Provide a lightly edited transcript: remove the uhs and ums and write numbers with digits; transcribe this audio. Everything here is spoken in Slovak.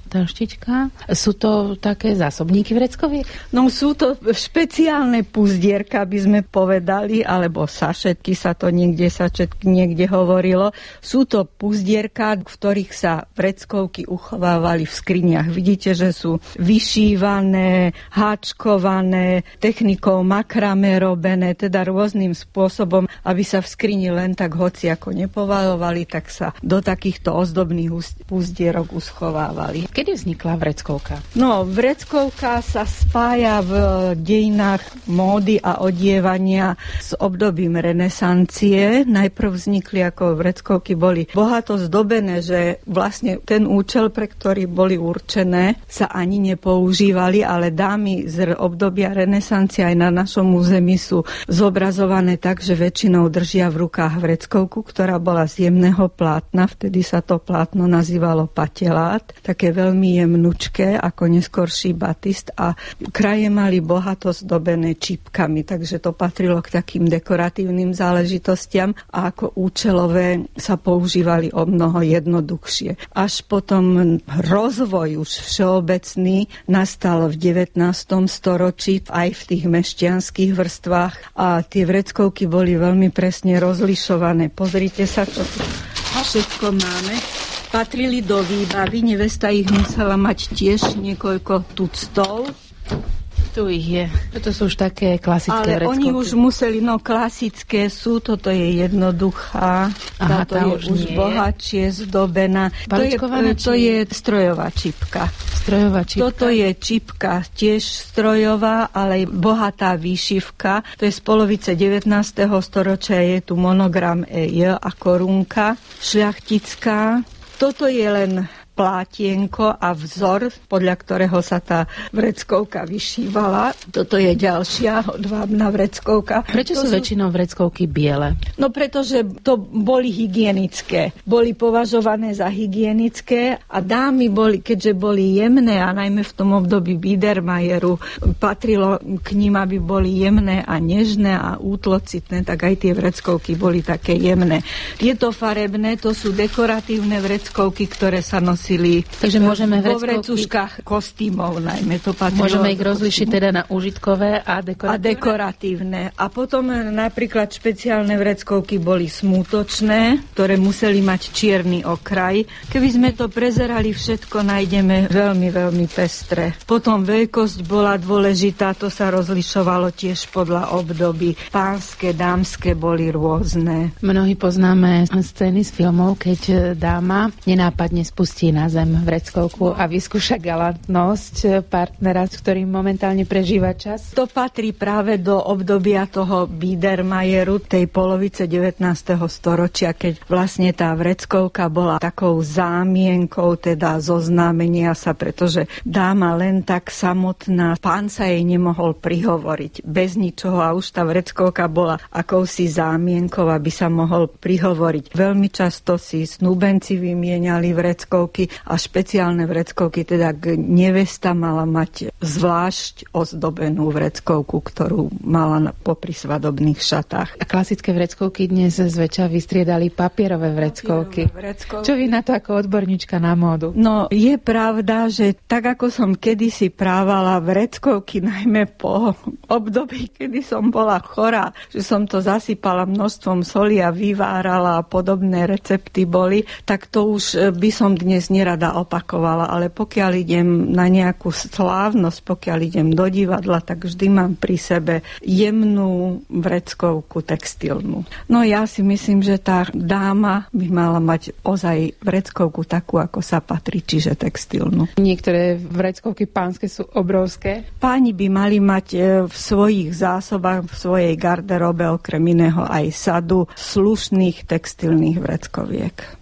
Taštička. Sú to také zásobníky vreckoviek? No sú to špeciálne puzdierka, by sme povedali, alebo sašetky sa to niekde hovorilo. Sú to puzdierka, v ktorých sa vreckovky uchovávali v skriniach. Vidíte, že sú vyšívané, háčkované, technikou makrame robené, teda rôznym spôsobom, aby sa v skrini len tak hoci ako nepovalovali, tak sa do takýchto ozdobných puzdierok uschovávali. Kedy vznikla vreckovka? No, vreckovka sa spája v dejinách módy a odievania s obdobím renesancie. Najprv vznikli ako vreckovky, boli bohato zdobené, že vlastne ten účel, pre ktorý boli určené, sa ani nepoužívali, ale dámy z obdobia renesancie aj na našom území sú zobrazované tak, že väčšinou držia v rukách vreckovku, ktorá bola z jemného plátna. Vtedy sa to plátno nazývalo patelát, také veľmi jemnučké, ako neskorší batist, a kraje mali bohato zdobené čípkami, takže to patrilo k takým dekoratívnym záležitostiam a ako účelové sa používali o mnoho jednoduchšie. Až potom rozvoj už všeobecný nastal v 19. storočí aj v tých mešťanských vrstvách a tie vreckovky boli veľmi presne rozlišované. Pozrite sa, čo tu všetko máme. Patrili do výbavy, nevesta ich musela mať tiež niekoľko tuctov. Tu ich je. Toto sú už také klasické ale vreckovky. Oni už museli, klasické sú, toto je jednoduchá, táto je už bohatšie zdobená. To je strojová čipka. Strojová čipka. Toto je čipka tiež strojová, ale bohatá výšivka. To je z polovice 19. storočia, je tu monogram EJ a korunka šľachtická. Toto je len plátienko a vzor, podľa ktorého sa tá vreckovka vyšívala. Toto je ďalšia hodvábna vreckovka. Prečo sú väčšinou vreckovky biele? No pretože to boli hygienické. Boli považované za hygienické a dámy boli, keďže boli jemné a najmä v tom období Biedermajeru patrilo k ním, aby boli jemné a nežné a útlocitné, tak aj tie vreckovky boli také jemné. Tieto farebné, to sú dekoratívne vreckovky, ktoré sa nosili. Takže môžeme vo vrecuškách kostýmov najmä to patrilo. Môžeme ich rozlišiť teda na užitkové a dekoratívne? A dekoratívne. A potom napríklad špeciálne vreckovky boli smútočné, ktoré museli mať čierny okraj. Keby sme to prezerali, všetko nájdeme veľmi, veľmi pestré. Potom veľkosť bola dôležitá, to sa rozlišovalo tiež podľa období. Pánske, dámske boli rôzne. Mnohí poznáme scény z filmov, keď dáma nenápadne spustí na zem vreckovku a vyskúša galantnosť partnera, s ktorým momentálne prežíva čas. To patrí práve do obdobia toho Biedermajeru, tej polovice 19. storočia, keď vlastne tá vreckovka bola takou zámienkou, teda zoznámenia sa, pretože dáma len tak samotná, pán sa jej nemohol prihovoriť bez ničoho a už tá vreckovka bola akousi zámienkou, aby sa mohol prihovoriť. Veľmi často si snúbenci vymieniali vreckovky a špeciálne vreckovky, teda nevesta mala mať zvlášť ozdobenú vreckovku, ktorú mala popri svadobných šatách. A klasické vreckovky dnes zväčša vystriedali papierové vreckovky. Čo vy na to ako odborníčka na módu? No, je pravda, že tak ako som kedysi právala vreckovky, najmä po období, kedy som bola chorá, že som to zasypala množstvom soli a vyvárala a podobné recepty boli, tak to už by som dnes nerada opakovala, ale pokiaľ idem na nejakú slávnosť, pokiaľ idem do divadla, tak vždy mám pri sebe jemnú vreckovku textilnú. No ja si myslím, že tá dáma by mala mať ozaj vreckovku takú, ako sa patrí, čiže textilnú. Niektoré vreckovky pánske sú obrovské. Páni by mali mať v svojich zásobách, v svojej garderobe okrem iného aj sadu slušných textilných vreckoviek.